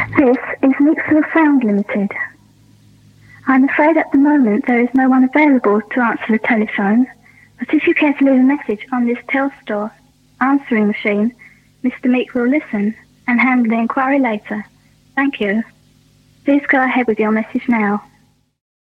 This is Mixfield Sound Limited. I'm afraid at the moment there is no one available to answer the telephone, but if you care to leave a message on this Telstor answering machine, Mr. Meek will listen and handle the inquiry later. Thank you. Please go ahead with your message now.